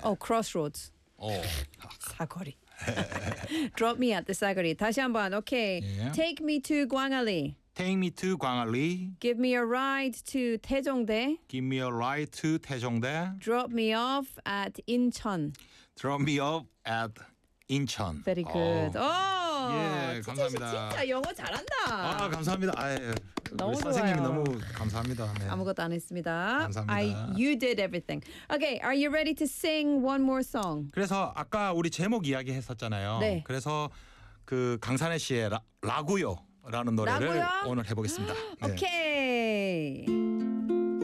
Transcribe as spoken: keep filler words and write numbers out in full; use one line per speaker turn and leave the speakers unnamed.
Oh, crossroads.
어.
사거리. Drop me at the 사거리. 다시 한번. Okay.
예.
Take me to 광안리.
Take me to 광안리.
Give me a ride to 태종대.
Give me a ride to 태종대.
Drop me off at 인천.
Drop me up at 인천.
Very good.
어.
오,
예,
진짜 씨,
감사합니다.
진짜 영어 잘한다.
아, 감사합니다. 아, 예.
너무
우리 선생님이
좋아요.
너무 감사합니다. 네.
아무것도 안 했습니다.
감사합니다.
I, you did everything. Okay, are you ready to sing one more song?
그래서 아까 우리 제목 이야기 했었잖아요.
네.
그래서 그 강산혜 씨의 라, 라구요라는 노래를
라구요?
오늘 해보겠습니다. 네.
Okay.